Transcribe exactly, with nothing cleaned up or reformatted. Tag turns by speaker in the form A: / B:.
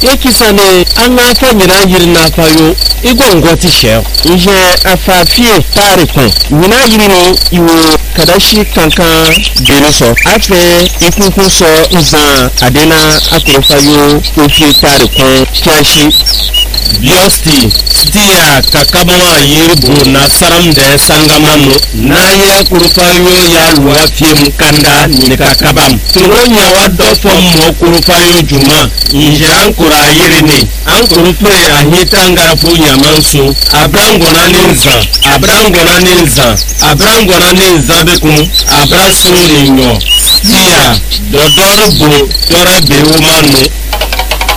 A: ekisane anga fanyira yirina fayo igongoti shew ije afafie tare kon mina yirino iwo kadashi kankan benuso afe ikunkun so nzan adena akrofayo ofi tare kon kiashi
B: Biosti stia kakabama yirbu na saram de sangamano nanya kurufayo ya luwa fiem kanda ni kakabam turonya wado fom mo kurufayo juma injiran kura yirini an kurufre ahitanga fu nyamanso abrangona ninza abrangona ninza abrangona ninza bekum abrasurinyo stia dodoro bo dora bewumano